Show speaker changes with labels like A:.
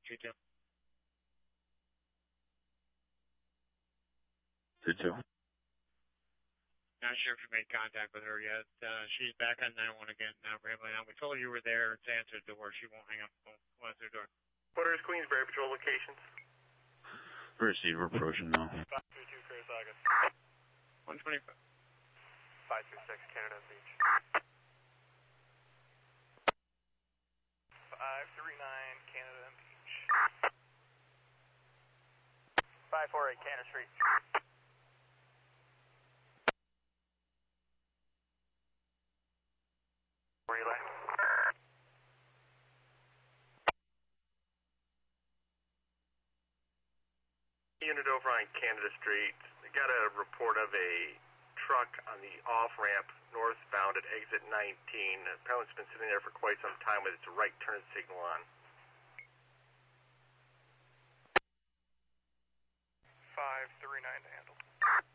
A: 2-2.
B: 2-2.
A: Not sure if you made contact with her yet. She's back on 9-1 again now, rambling on. We told her you were there. It's answered the door. She won't hang up. We'll answer the door.
C: What are Queensbury Patrol locations?
B: Receive, we're approaching now.
C: 522 Curacao.
A: 125.
C: 536 Canada Beach. 539 Canada Beach. 548 Canada Street. Relay. Unit over on Canada Street. We got a report of a truck on the off-ramp northbound at exit 19. Apparently it's been sitting there for quite some time with its right turn signal on. 539 to handle.